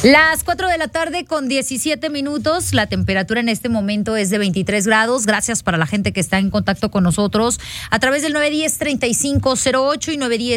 Las 4 de la tarde con 17 minutos, la temperatura en este momento es de 23 grados. Gracias para la gente que está en contacto con nosotros a través del 910-3508 y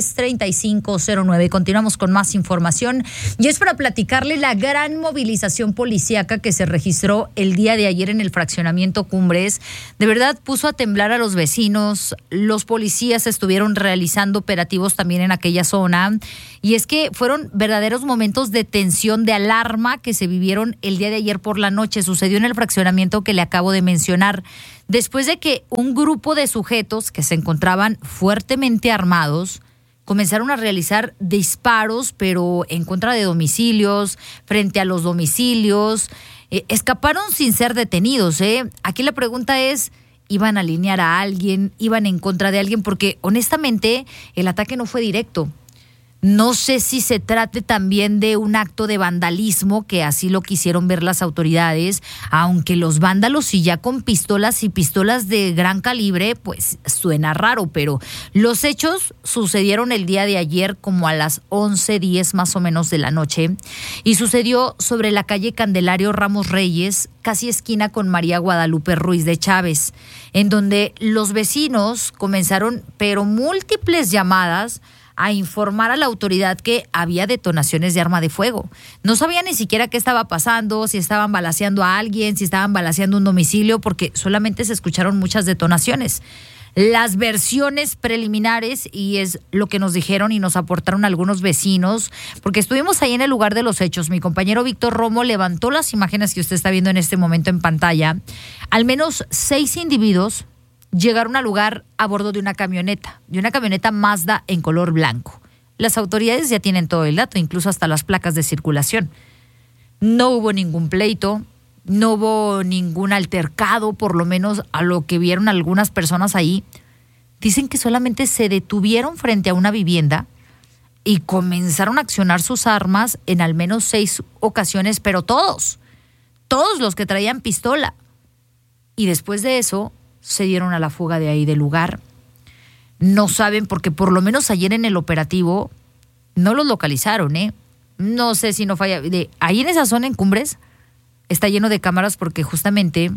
910-3509. Continuamos con más información y es para platicarle la gran movilización policíaca que se registró el día de ayer en el fraccionamiento Cumbres. De verdad puso a temblar a los vecinos. Los policías estuvieron realizando operativos también en aquella zona y es que fueron verdaderos momentos de tensión, de alarma que se vivieron el día de ayer por la noche. Sucedió en el fraccionamiento que le acabo de mencionar, después de que un grupo de sujetos que se encontraban fuertemente armados comenzaron a realizar disparos, pero en contra de domicilios, frente a los domicilios. Escaparon sin ser detenidos. Aquí la pregunta es, ¿iban a alinear a alguien? ¿Iban en contra de alguien? Porque honestamente el ataque no fue directo. No sé si se trate también de un acto de vandalismo, que así lo quisieron ver las autoridades, aunque los vándalos, y ya con pistolas y pistolas de gran calibre, pues suena raro, pero los hechos sucedieron el día de ayer como a las 11:10 más o menos de la noche, y sucedió sobre la calle Candelario Ramos Reyes, casi esquina con María Guadalupe Ruiz de Chávez, en donde los vecinos comenzaron, pero múltiples llamadas, a informar a la autoridad que había detonaciones de arma de fuego. No sabían ni siquiera qué estaba pasando, si estaban balaceando a alguien, si estaban balaceando un domicilio, porque solamente se escucharon muchas detonaciones. Las versiones preliminares, y es lo que nos dijeron y nos aportaron algunos vecinos, porque estuvimos ahí en el lugar de los hechos. Mi compañero Víctor Romo levantó las imágenes que usted está viendo en este momento en pantalla. Al menos 6 individuos llegaron al lugar a bordo de una camioneta Mazda en color blanco. Las autoridades ya tienen todo el dato, incluso hasta las placas de circulación. No hubo ningún pleito, no hubo ningún altercado, por lo menos a lo que vieron algunas personas ahí. Dicen que solamente se detuvieron frente a una vivienda y comenzaron a accionar sus armas en al menos 6 ocasiones, pero todos los que traían pistola. Y después de eso se dieron a la fuga de ahí del lugar. No saben, porque por lo menos ayer en el operativo no los localizaron, No sé si no falla. Ahí en esa zona en Cumbres está lleno de cámaras, porque justamente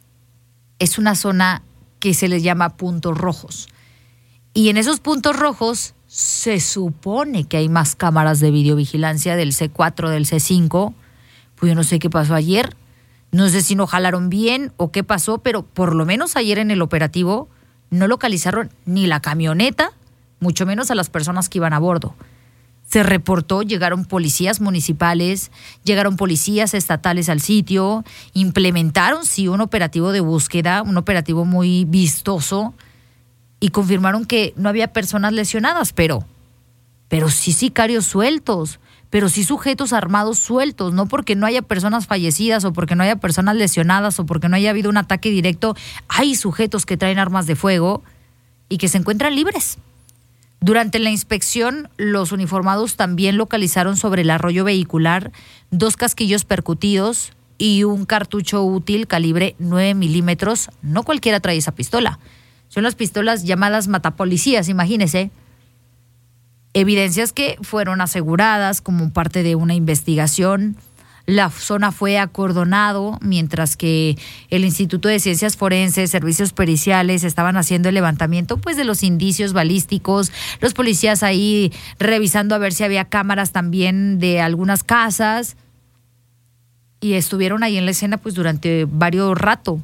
es una zona que se les llama puntos rojos. Y en esos puntos rojos se supone que hay más cámaras de videovigilancia del C4, del C5. Pues yo no sé qué pasó ayer. No sé si no jalaron bien o qué pasó, pero por lo menos ayer en el operativo no localizaron ni la camioneta, mucho menos a las personas que iban a bordo. Se reportó, llegaron policías municipales, llegaron policías estatales al sitio, implementaron sí un operativo de búsqueda, un operativo muy vistoso, y confirmaron que no había personas lesionadas, pero sí sicarios sueltos, pero sí sujetos armados sueltos, no porque no haya personas fallecidas o porque no haya personas lesionadas o porque no haya habido un ataque directo. Hay sujetos que traen armas de fuego y que se encuentran libres. Durante la inspección, los uniformados también localizaron sobre el arroyo vehicular 2 casquillos percutidos y un cartucho útil calibre 9 milímetros. No cualquiera trae esa pistola. Son las pistolas llamadas matapolicías, imagínese. Evidencias que fueron aseguradas como parte de una investigación. La zona fue acordonado mientras que el Instituto de Ciencias Forenses, servicios periciales estaban haciendo el levantamiento pues de los indicios balísticos. Los policías ahí revisando a ver si había cámaras también de algunas casas, y estuvieron ahí en la escena pues durante varios rato.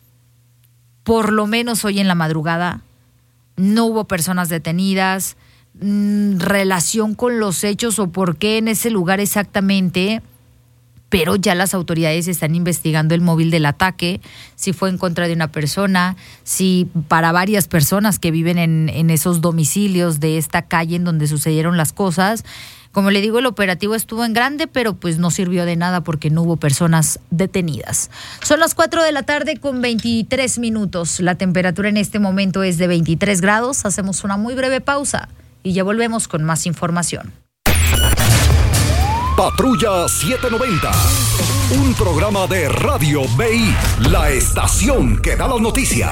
Por lo menos hoy en la madrugada no hubo personas detenidas. Relación con los hechos o por qué en ese lugar exactamente, pero ya las autoridades están investigando el móvil del ataque, si fue en contra de una persona, si para varias personas que viven en esos domicilios de esta calle en donde sucedieron las cosas. Como le digo, el operativo estuvo en grande, pero pues no sirvió de nada porque no hubo personas detenidas. Son las 4 de la tarde con 23 minutos. La temperatura en este momento es de 23 grados. Hacemos una muy breve pausa y ya volvemos con más información. Patrulla 790, un programa de Radio BI, la estación que da las noticias.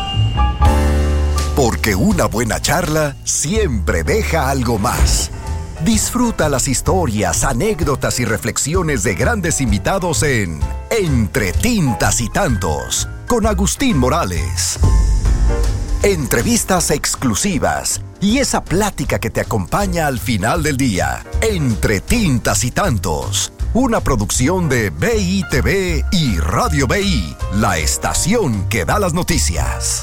Porque una buena charla siempre deja algo más. Disfruta las historias, anécdotas y reflexiones de grandes invitados en Entre Tintas y Tantos, con Agustín Morales. Entrevistas exclusivas y esa plática que te acompaña al final del día. Entre Tintas y Tantos, una producción de BITV y Radio BI, la estación que da las noticias.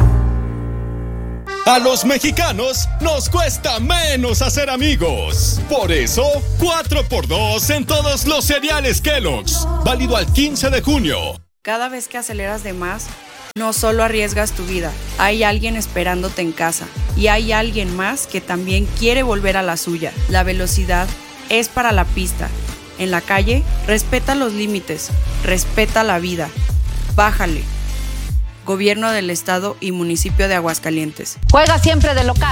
A los mexicanos nos cuesta menos hacer amigos. Por eso, 4x2 en todos los cereales Kellogg's. Válido al 15 de junio. Cada vez que aceleras de más, no solo arriesgas tu vida, hay alguien esperándote en casa. Y hay alguien más que también quiere volver a la suya. La velocidad es para la pista. En la calle, respeta los límites, respeta la vida. Bájale. Gobierno del Estado y Municipio de Aguascalientes. Juega siempre de local.